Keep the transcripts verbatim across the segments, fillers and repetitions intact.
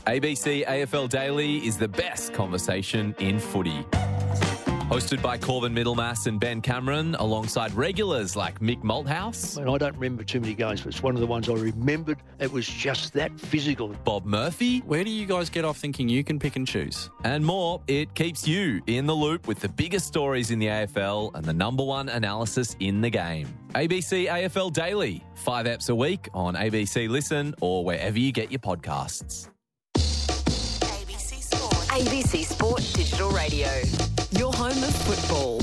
A B C A F L Daily is the best conversation in footy. Hosted by Corbin Middlemass and Ben Cameron, alongside regulars like Mick Malthouse. I, mean, I don't remember too many games, but it's one of the ones I remembered. It was just that physical. Bob Murphy. Where do you guys get off thinking you can pick and choose? And more. It keeps you in the loop with the biggest stories in the A F L and the number one analysis in the game. A B C A F L Daily. Five eps a week on A B C Listen or wherever you get your podcasts. A B C Sport. A B C Sport Digital Radio. Your home of football.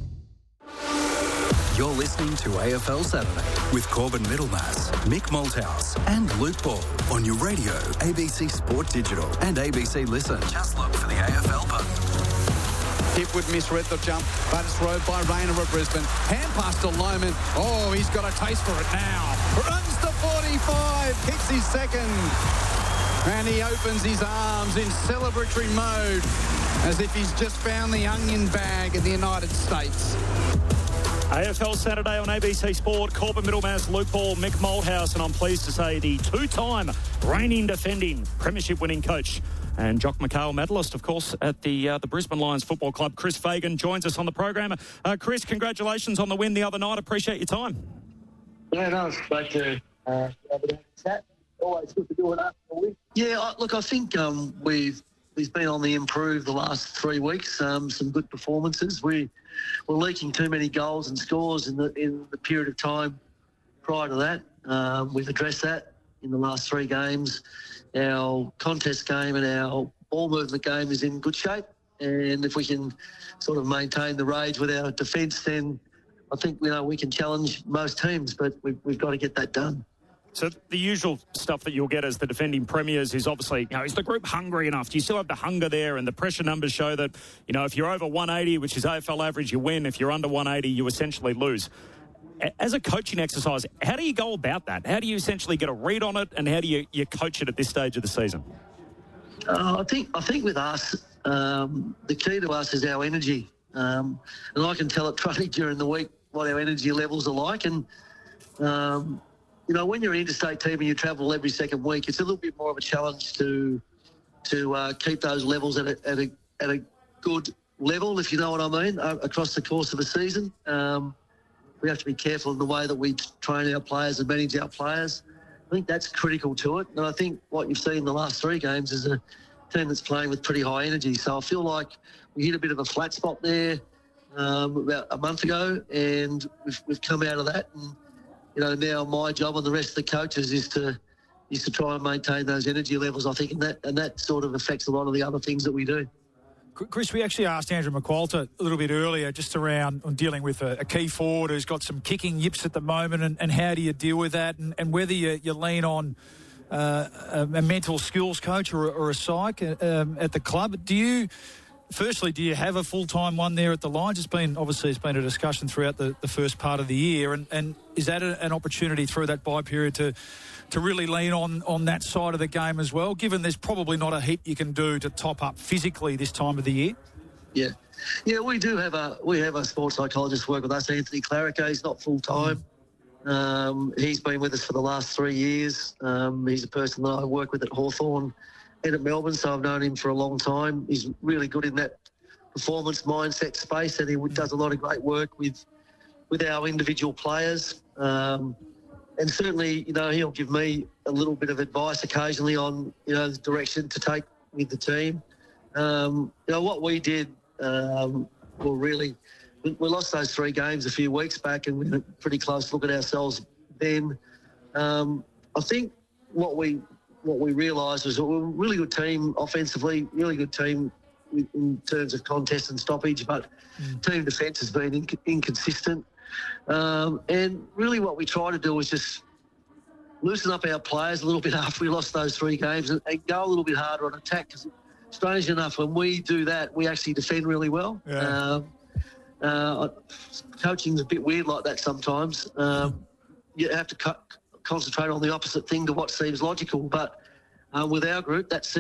You're listening to A F L Saturday with Corbin Middlemass, Mick Malthouse and Luke Ball on your radio, A B C Sport Digital and A B C Listen. Just look for the A F L button. Hipwood misread the jump, but it's rowed by Rayner of Brisbane. Hand pass to Lohman. Oh, he's got a taste for it now. Runs to forty-five, kicks his second. And he opens his arms in celebratory mode as if he's just found the onion bag in the United States. A F L Saturday on A B C Sport. Corbin Middlemass, Luke Ball, Mick Malthouse, and I'm pleased to say the two-time reigning, defending, premiership-winning coach and Jock McHale medalist, of course, at the uh, the Brisbane Lions Football Club. Chris Fagan joins us on the program. Uh, Chris, congratulations on the win the other night. Appreciate your time. Yeah, no, it's great to uh, have a chat. Always good to do it after a week. Yeah, I, look, I think um, we've we've been on the improve the last three weeks. Um, some good performances. We were leaking too many goals and scores in the in the period of time prior to that. Um, we've addressed that in the last three games. Our contest game and our ball movement game is in good shape. And if we can sort of maintain the rage with our defence, then I think you know we can challenge most teams. But we've, we've got to get that done. So the usual stuff that you'll get as the defending premiers is obviously, you know, is the group hungry enough? Do you still have the hunger there? And the pressure numbers show that, you know, if you're over one eighty, which is A F L average, you win. If you're under one eighty, you essentially lose. As a coaching exercise, how do you go about that? How do you essentially get a read on it, and how do you, you coach it at this stage of the season? Uh, I think I think with us, um, the key to us is our energy. Um, and I can tell at training during the week what our energy levels are like. And, um, you know, when you're an interstate team and you travel every second week, it's a little bit more of a challenge to to uh, keep those levels at a, at a at a good level, if you know what I mean, uh, across the course of a season. Um, we have to be careful in the way that we train our players and manage our players. I think that's critical to it. And I think what you've seen in the last three games is a team that's playing with pretty high energy. So I feel like we hit a bit of a flat spot there um, about a month ago, and we've, we've come out of that. And, you know, now my job and the rest of the coaches is to is to try and maintain those energy levels, I think, and that and that sort of affects a lot of the other things that we do. Chris, we actually asked Andrew McQualter a little bit earlier just around on dealing with a, a key forward who's got some kicking yips at the moment, and, and how do you deal with that, and, and whether you, you lean on uh, a, a mental skills coach or, or a psych um, at the club. Do you, firstly, do you have a full-time one there at the Lions? It's been, obviously, it's been a discussion throughout the, the first part of the year, and, and is that a, an opportunity through that bye period to to really lean on, on that side of the game as well, given there's probably not a heap you can do to top up physically this time of the year? Yeah. Yeah, we do have a we have a sports psychologist work with us, Anthony Clarica. He's not full-time. Mm. Um, he's been with us for the last three years. Um, he's a person that I work with at Hawthorn and at Melbourne, so I've known him for a long time. He's really good in that performance mindset space, and he does a lot of great work with, with our individual players. Um And certainly, you know, he'll give me a little bit of advice occasionally on, you know, the direction to take with the team. Um, you know, what we did, um, well, really, we, we lost those three games a few weeks back, and we had a pretty close look at ourselves then. Um, I think what we what we realised was that we were a really good team offensively, really good team in terms of contest and stoppage, but mm. team defence has been inc- inconsistent. Um, and really what we try to do is just loosen up our players a little bit after we lost those three games and, and go a little bit harder on attack, because strangely enough, when we do that, we actually defend really well. Yeah. Um, uh, coaching's a bit weird like that sometimes. Um, you have to co- concentrate on the opposite thing to what seems logical, but uh, with our group, that seems